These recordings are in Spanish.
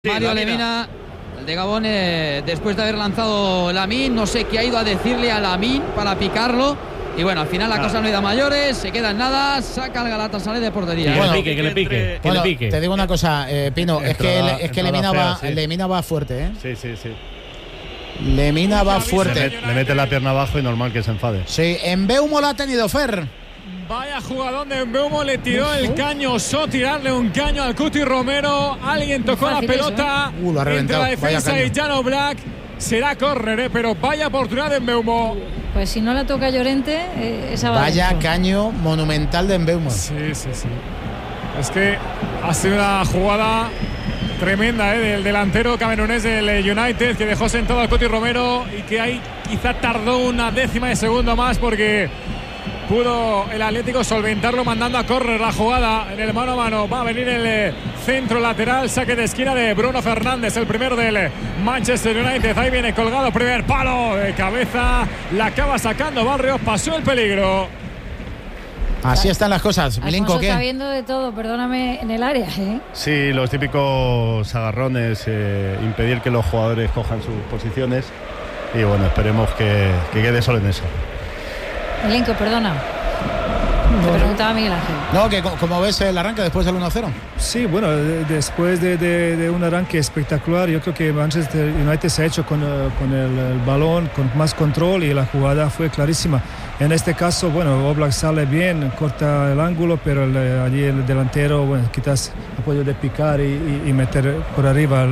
Mario Lemina, el de Gabón, después de haber lanzado Lamine, no sé qué ha ido a decirle a Lamine para picarlo. Y bueno, al final la cosa no ha ido a mayores, se queda en nada, saca el Galatasaray de portería. Que le pique. Te digo una cosa, Pino, es que Lemina va fuerte, ¿eh? Sí. Lemina va fuerte. Le mete la pierna abajo y normal que se enfade. Sí, Mbeumo la ha tenido, Fer. Vaya jugadón de Mbeumo, le tiró el caño, osó tirarle un caño al Cuti Romero. Alguien tocó la pelota entre la defensa y Jan Oblak. Será córner, pero vaya oportunidad de Mbeumo. Pues si no la toca Llorente, esa va. Vaya caño monumental de Mbeumo. Sí. Es que ha sido una jugada tremenda del delantero camerunés del United, que dejó sentado al Cuti Romero y que ahí quizá tardó una décima de segundo más porque pudo el Atlético solventarlo mandando a córner la jugada en el mano a mano. Va a venir el centro lateral, saque de esquina de Bruno Fernández, el primero del Manchester United. Ahí viene colgado, primer palo de cabeza, la acaba sacando Barrios, pasó el peligro. Así están las cosas. Milinko, ¿qué? Está viendo de todo, perdóname, en el área, ¿eh? Sí, los típicos agarrones, impedir que los jugadores cojan sus posiciones. Y bueno, esperemos que quede solo en eso. Milinko, perdona. Te preguntaba Miguel Ángel. No, que como ves el arranque después del 1-0. Sí, bueno, después de un arranque espectacular, yo creo que Manchester United se ha hecho con el balón, con más control, y la jugada fue clarísima. En este caso, bueno, Oblak sale bien, corta el ángulo, pero allí el delantero, bueno, quizás ha podido picar y meter por arriba.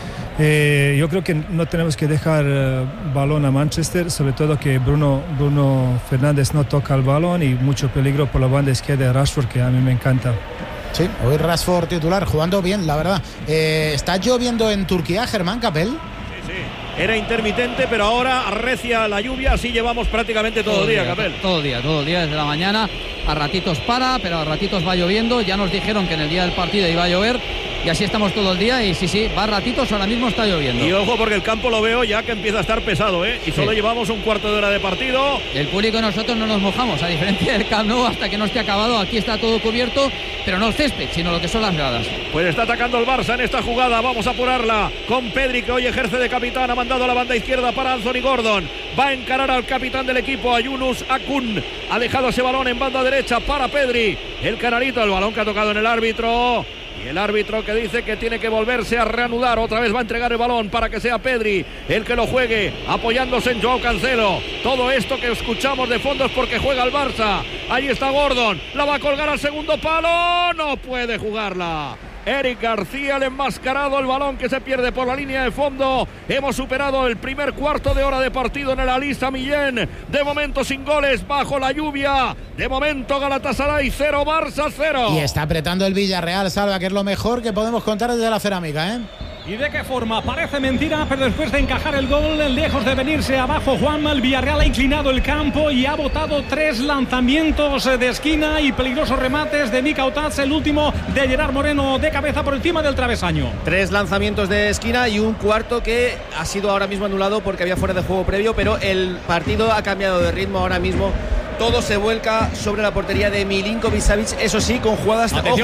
Yo creo que no tenemos que dejar balón a Manchester, sobre todo que Bruno Fernández no toca el balón, y mucho peligro por la banda izquierda de Rashford, que a mí me encanta. Sí, hoy Rashford titular, jugando bien, la verdad. ¿Está lloviendo en Turquía, Germán Capel? Sí. Era intermitente, pero ahora arrecia la lluvia, así llevamos prácticamente todo el día, Capel. Todo el día, desde la mañana. A ratitos para, pero a ratitos va lloviendo. Ya nos dijeron que en el día del partido iba a llover. Y así estamos todo el día, y sí, va a ratitos, ahora mismo está lloviendo. Y ojo, porque el campo lo veo ya que empieza a estar pesado, ¿eh? Y solo llevamos un cuarto de hora de partido. El público y nosotros no nos mojamos, a diferencia del Camp Nou, hasta que no esté acabado. Aquí está todo cubierto, pero no el césped, sino lo que son las gradas. Pues está atacando el Barça en esta jugada, vamos a apurarla con Pedri, que hoy ejerce de capitán, ha mandado a la banda izquierda para Anthony Gordon. Va a encarar al capitán del equipo, a Yunus Akun. Ha dejado ese balón en banda derecha para Pedri. El canarito, el balón que ha tocado en el árbitro. Y el árbitro que dice que tiene que volverse a reanudar. Otra vez va a entregar el balón para que sea Pedri el que lo juegue, apoyándose en Joao Cancelo. Todo esto que escuchamos de fondo es porque juega el Barça. Ahí está Gordon, la va a colgar al segundo palo. No puede jugarla. Eric García, el enmascarado, el balón que se pierde por la línea de fondo. Hemos superado el primer cuarto de hora de partido en el Alisa Millén. De momento sin goles, bajo la lluvia. De momento Galatasaray 0, Barça 0. Y está apretando el Villarreal, Salva, que es lo mejor que podemos contar desde la cerámica, ¿eh? ¿Y de qué forma? Parece mentira, pero después de encajar el gol, lejos de venirse abajo, Juanma, el Villarreal ha inclinado el campo y ha botado 3 lanzamientos de esquina y peligrosos remates de Mika Otats, el último de Gerard Moreno de cabeza por encima del travesaño. 3 lanzamientos de esquina y un cuarto que ha sido ahora mismo anulado porque había fuera de juego previo, pero el partido ha cambiado de ritmo ahora mismo. Todo se vuelca sobre la portería de Milinkovic-Savic, eso sí, con jugadas... Atención,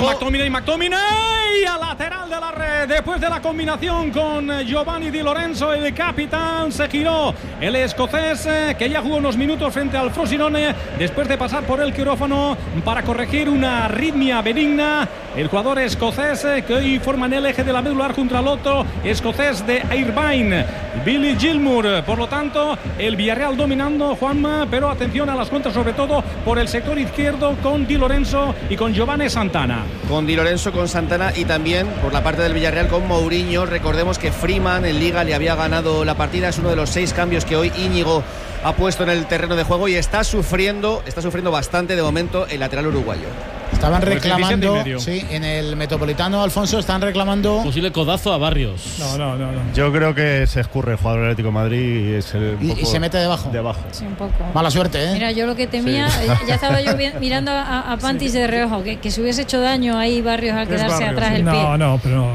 McTominay a lateral de la red, después de la combinación con Giovanni Di Lorenzo, el capitán, se giró el escocés, que ya jugó unos minutos frente al Frosinone, después de pasar por el quirófano para corregir una arritmia benigna. El jugador escocés que hoy forma en el eje de la medular junto al otro escocés de Irvine, Billy Gilmour. Por lo tanto, el Villarreal dominando, Juanma, pero atención a las contras, sobre todo por el sector izquierdo con Di Lorenzo y con Giovanni Santana. Con Di Lorenzo, con Santana, y también por la parte del Villarreal con Mourinho. Recordemos que Freeman en Liga le había ganado la partida, es uno de los 6 cambios que hoy Íñigo ha puesto en el terreno de juego y está sufriendo bastante de momento el lateral uruguayo. Estaban reclamando, sí, en el Metropolitano, Alfonso, están reclamando... Posible codazo a Barrios. No. Yo creo que se escurre el jugador del Atlético de Madrid y es y se mete debajo. Sí, un poco. Mala suerte, ¿eh? Mira, yo lo que temía, ya estaba yo mirando a Pantis de reojo, que se hubiese hecho daño ahí Barrios al quedarse atrás el pie. Pero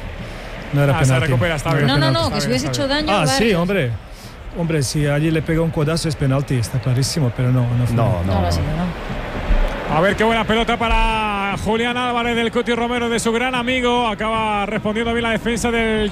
no era penalti. Se recupera, está bien. No, que se hubiese hecho daño a Barrios. Sí, hombre, si allí le pega un codazo es penalti, está clarísimo, pero no fue. No lo ha sido, ¿no? A ver qué buena pelota para Julián Álvarez del Cuti Romero, de su gran amigo. Acaba respondiendo bien la defensa del